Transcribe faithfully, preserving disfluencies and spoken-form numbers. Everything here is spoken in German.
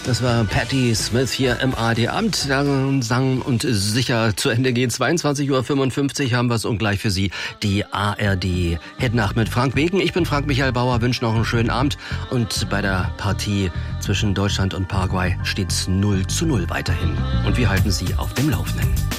Das war Patti Smith hier im A R D-Amt. Sang und sicher zu Ende gehen. zweiundzwanzig Uhr fünfundfünfzig haben wir es und gleich für Sie die A R D-Hitnacht mit Frank Beken. Ich bin Frank Michael Bauer, wünsche noch einen schönen Abend. Und bei der Partie zwischen Deutschland und Paraguay steht es null zu null weiterhin. Und wir halten Sie auf dem Laufenden.